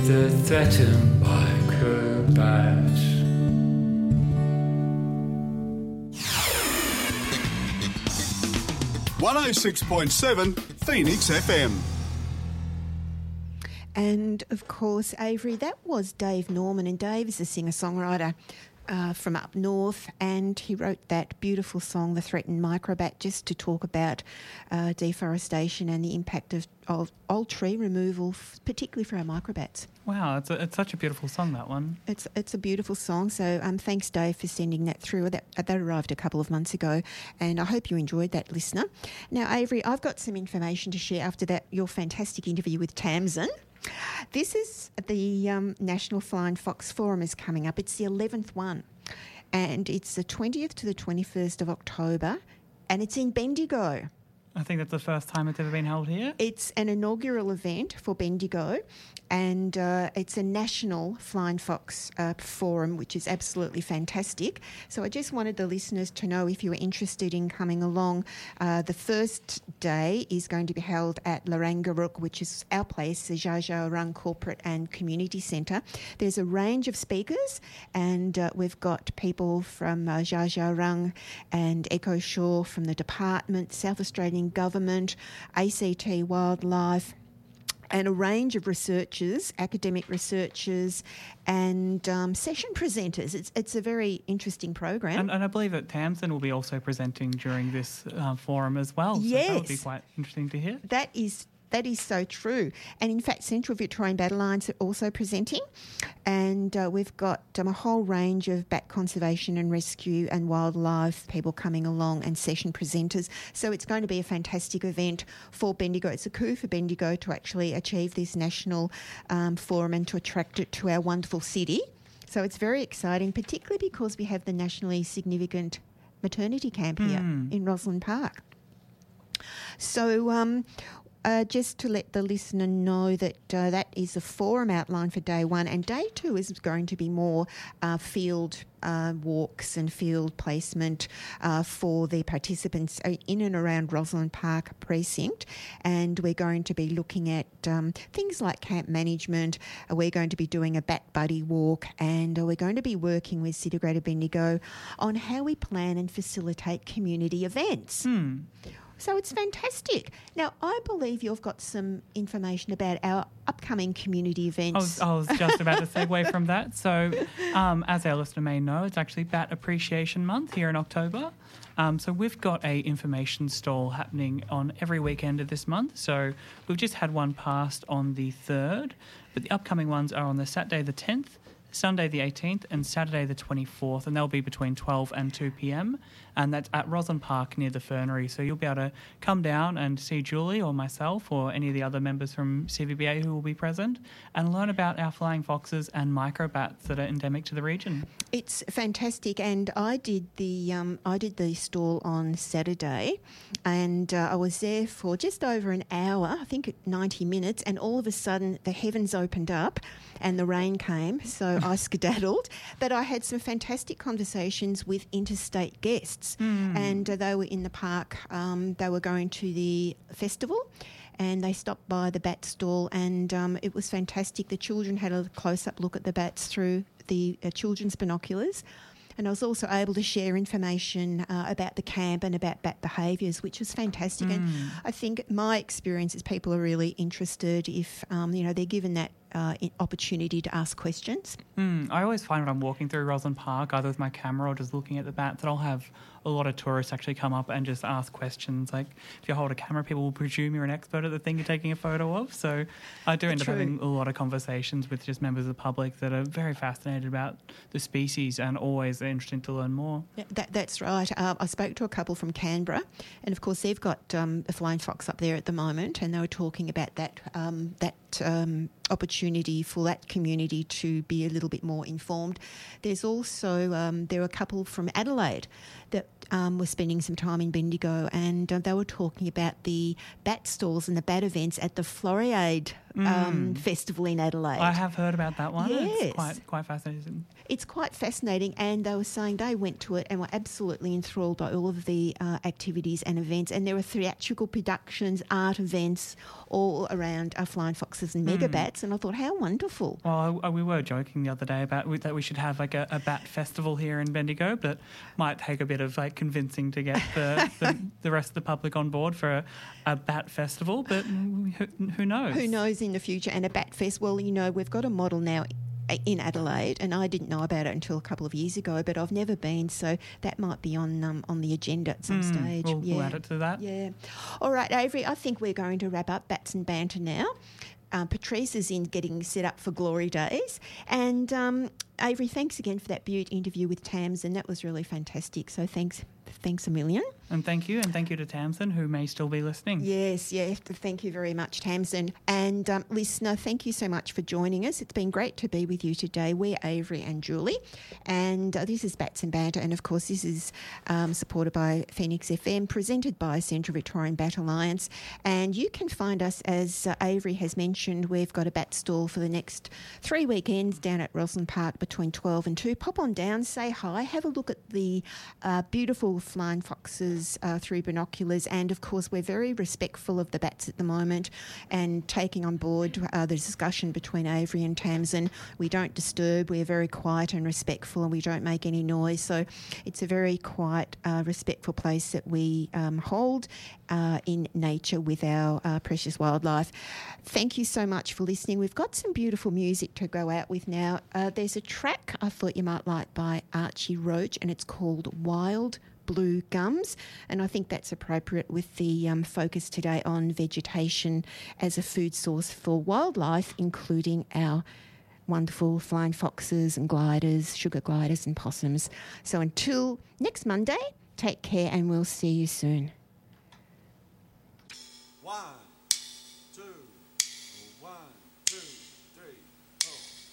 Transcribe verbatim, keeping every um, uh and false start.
they're threatened by acrobats. one oh six point seven Phoenix F M. And, of course, Avery, that was Dave Norman, and Dave is a singer-songwriter uh, from up north, and he wrote that beautiful song, The Threatened Microbat, just to talk about uh, deforestation and the impact of, of old tree removal, f- particularly for our microbats. Wow, it's a, it's such a beautiful song, that one. It's it's a beautiful song, so um, thanks, Dave, for sending that through. That, that arrived a couple of months ago, and I hope you enjoyed that, listener. Now, Avery, I've got some information to share after that, your fantastic interview with Tamsin. This is the um, National Flying Fox Forum is coming up. It's the eleventh one, and it's the twentieth to the twenty-first of October, and it's in Bendigo. I think that's the first time it's ever been held here. It's an inaugural event for Bendigo, and uh, it's a national Flying Fox uh, forum, which is absolutely fantastic. So I just wanted the listeners to know if you were interested in coming along. Uh, the first day is going to be held at Larangaruk, which is our place, the Dja Dja Wurrung Corporate and Community Centre. There's a range of speakers, and uh, we've got people from uh, Dja Dja Wurrung and Echo Shore from the department, South Australian Government, A C T Wildlife, and a range of researchers, academic researchers, and um, session presenters. It's it's a very interesting program. And, and I believe that Tamsin will be also presenting during this uh, forum as well. So yes. that would be quite interesting to hear. That is That is so true. And in fact, Central Victorian Bat Alliance are also presenting. And uh, we've got um, a whole range of bat conservation and rescue and wildlife people coming along and session presenters. So it's going to be a fantastic event for Bendigo. It's a coup for Bendigo to actually achieve this national um, forum and to attract it to our wonderful city. So it's very exciting, particularly because we have the nationally significant maternity camp here Mm. in Rosalind Park. So um, uh, just to let the listener know that uh, that is a forum outline for day one, and day two is going to be more uh, field uh, walks and field placement uh, for the participants in and around Rosalind Park precinct, and we're going to be looking at um, things like camp management. Uh, we're going to be doing a bat buddy walk, and uh, we're going to be working with City Greater Bendigo on how we plan and facilitate community events. Hmm. So it's fantastic. Now, I believe you've got some information about our upcoming community events. I was, I was just about to segue from that. So, um, as our listener may know, it's actually Bat Appreciation Month here in October. Um, so we've got a information stall happening on every weekend of this month. So we've just had one passed on the third, but the upcoming ones are on the Saturday the tenth, Sunday the eighteenth and Saturday the twenty-fourth, and they'll be between twelve and two p.m, and that's at Rosalind Park near the Fernery. So you'll be able to come down and see Julie or myself or any of the other members from C V B A who will be present and learn about our flying foxes and microbats that are endemic to the region. It's fantastic, and I did the um, I did the stall on Saturday, and uh, I was there for just over an hour, I think ninety minutes, and all of a sudden the heavens opened up and the rain came, so I skedaddled. But I had some fantastic conversations with interstate guests, Mm. and uh, they were in the park. Um, they were going to the festival, and they stopped by the bat stall, and um, it was fantastic. The children had a close-up look at the bats through the uh, children's binoculars, and I was also able to share information uh, about the camp and about bat behaviours, which was fantastic. Mm. And I think my experience is people are really interested if um, you know they're given that uh, opportunity to ask questions. Mm. I always find when I'm walking through Rosalind Park, either with my camera or just looking at the bats, that I'll have a lot of tourists actually come up and just ask questions. Like, if you hold a camera, people will presume you're an expert at the thing you're taking a photo of. So I do end True. up having a lot of conversations with just members of the public that are very fascinated about the species and always interested to learn more. Yeah, that, that's right. Uh, I spoke to a couple from Canberra, and of course they've got um, a flying fox up there at the moment, and they were talking about that um, that um, opportunity for that community to be a little bit more informed. There's also um, there are a couple from Adelaide that um, were spending some time in Bendigo, and uh, they were talking about the bat stalls and the bat events at the Floriade um, Mm. Festival in Adelaide. I have heard about that one. Yes. It's quite quite fascinating. It's quite fascinating, and they were saying they went to it and were absolutely enthralled by all of the uh, activities and events, and there were theatrical productions, art events all around uh, Flying Foxes and Megabats, and I thought, how wonderful. Well, I, we were joking the other day about we, that we should have like a, a bat festival here in Bendigo, but might take a bit of like convincing to get the, the, the rest of the public on board for a, a bat festival, but who, who knows? Who knows in the future? And a Bat Fest, well, you know, we've got a model now in Adelaide, and I didn't know about it until a couple of years ago, but I've never been, so that might be on um, on the agenda at some Mm, stage. We'll, yeah. we'll add it to that. Yeah. All right, Avery, I think we're going to wrap up Bats and Banter now. Um, Patrice is in getting set up for Glory Days. And um, Avery, thanks again for that beaut interview with Tamsin. That was really fantastic. So thanks thanks a million. And thank you, and thank you to Tamsin, who may still be listening. Yes, yes. Thank you very much, Tamsin. And um, listener, thank you so much for joining us. It's been great to be with you today. We're Avery and Julie, and uh, this is Bats and Banter. And of course, this is um, supported by Phoenix F M, presented by Central Victorian Bat Alliance. And you can find us, as uh, Avery has mentioned, we've got a bat stall for the next three weekends down at Roslyn Park between twelve and two. Pop on down, say hi, have a look at the uh, beautiful flying foxes Uh, through binoculars, and of course we're very respectful of the bats at the moment and taking on board uh, the discussion between Avery and Tamsin. We don't disturb, we're very quiet and respectful, and we don't make any noise, so it's a very quiet, uh, respectful place that we um, hold uh, in nature with our uh, precious wildlife. Thank you so much for listening. We've got some beautiful music to go out with now. Uh, there's a track I thought you might like by Archie Roach, and it's called Wild Blue Gums, and I think that's appropriate with the um, focus today on vegetation as a food source for wildlife, including our wonderful flying foxes and gliders, sugar gliders and possums. So until next Monday, take care and we'll see you soon. One.